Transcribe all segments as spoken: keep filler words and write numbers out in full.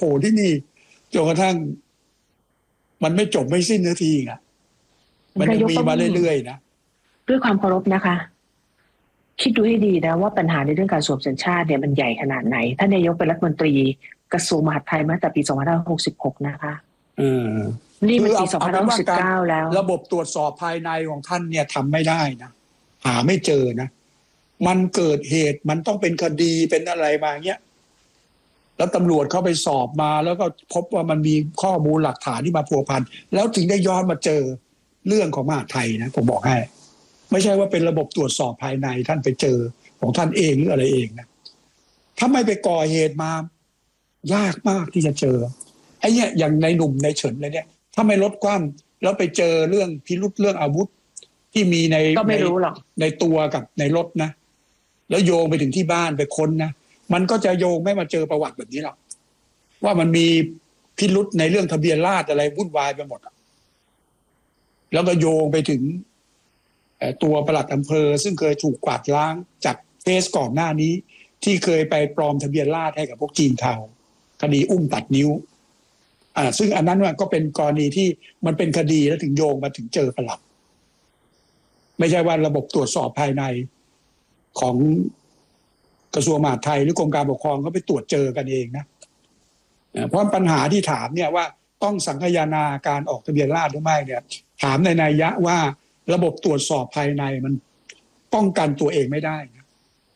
ผล่ที่นี่จนกระทั่งมันไม่จบไม่สิ้นนาทีอ่ะมันยังมีมาเรื่อยๆนะด้วยความเคารพนะคะคิดดูให้ดีนะว่าปัญหาในเรื่องการสวมสัญชาติเนี่ยมันใหญ่ขนาดไหนท่านนายกเป็นรัฐมนตรีกระทรวงมหาดไทยมาตั้งแต่ปีสองพันห้าร้อยหกสิบหกนะคะอืมนี่มันปีสองพันห้าร้อยสิบเก้าแล้วระบบตรวจสอบภายในของท่านเนี่ยทำไม่ได้นะหาไม่เจอนะมันเกิดเหตุมันต้องเป็นคดีเป็นอะไรมาเงี้ยแล้วตำรวจเข้าไปสอบมาแล้วก็พบว่ามันมีข้อมูลหลักฐานที่มาพัวพันแล้วถึงได้ย้อนมาเจอเรื่องของมหาดไทยนะผมบอกให้ไม่ใช่ว่าเป็นระบบตรวจสอบภายในท่านไปเจอของท่านเองหรืออะไรเองนะถ้าไม่ไปก่อเหตุมายากมากที่จะเจอไอ้เนี่ยอย่างในหนุ่มในเฉินอะไรเนี่ยถ้าไม่ลดความแล้วไปเจอเรื่องพิรุธเรื่องอาวุธที่มีในก็ไม่รู้หรอกในตัวกับในรถนะแล้วโยงไปถึงที่บ้านไปค้นนะมันก็จะโยงไม่มาเจอประวัติแบบนี้หรอกว่ามันมีพิรุธในเรื่องทะเบียนราษฎร์อะไรวุ่นวายไปหมดแล้วก็โยงไปถึงตัวปลัดอำเภอซึ่งเคยถูกกวาดล้างจากเคสก่อนหน้านี้ที่เคยไปปลอมทะเบียนราษฎร์ให้กับพวกจีนเทาคดีอุ้มตัดนิ้วอ่าซึ่งอันนั้นก็เป็นกรณีที่มันเป็นคดีแล้วถึงโยงมาถึงเจอปลัดไม่ใช่ว่าระบบตรวจสอบภายในของกระทรวงมหาดไทยหรือกรมการปกครองเขาไปตรวจเจอกันเองนะเพราะปัญหาที่ถามเนี่ยว่าต้องสังคายนาการออกทะเบียนราษฎร์หรือไม่เนี่ยถามในนัยยะว่าระบบตรวจสอบภายในมันป้องกันตัวเองไม่ได้นะ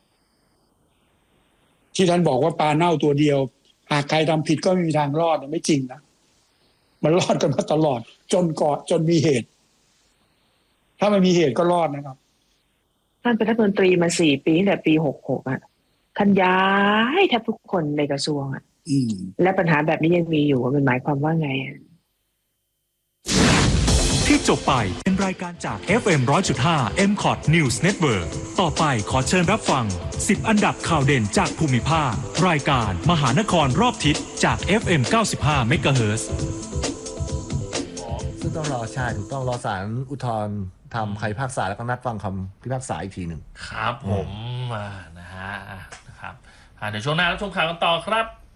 ที่ท่านบอกว่าปลาเน่าตัวเดียวหากใครทำผิดก็ไม่มีทางรอดไม่จริงนะมันรอดกันมาตลอดจนก่อนจนมีเหตุถ้าไม่มีเหตุก็รอดนะครับท่านเป็นรัฐมนตรีมาสี่ปีตั้งแต่ปีหกหกอ่ะท่านย้ายแทบทุกคนในกระทรวงอ่ะและปัญหาแบบนี้ยังมีอยู่มันหมายความว่าไงที่จบไปเป็นรายการจาก เอฟ เอ็ม หนึ่งร้อยจุดห้า เอ็ม คอท News Network ต่อไปขอเชิญรับฟังสิบอันดับข่าวเด่นจากภูมิภาครายการมหานครรอบทิศจาก เอฟ เอ็ม เก้าสิบห้า เมกะเฮิรตซ์ซึ่งต้องรอใช่ถูกต้องรอศาลอุทธรณ์ทำคำพิพากษาแล้วก็นัดฟังคำพิพากษาอีกทีหนึ่งครับผมนะฮะนะครับเดี๋ยวช่วงหน้ารับชมข่าวกันต่อครับ